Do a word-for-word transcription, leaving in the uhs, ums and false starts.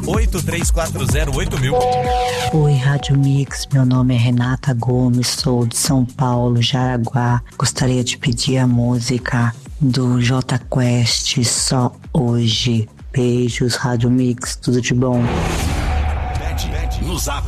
oito três quatro zero oito mil. Oi, Rádio Mix, meu nome é Renata Gomes, sou de São Paulo, Jaraguá. Gostaria de pedir a música do Jota Quest, Só Hoje. Beijos, Rádio Mix, tudo de bom. No Zap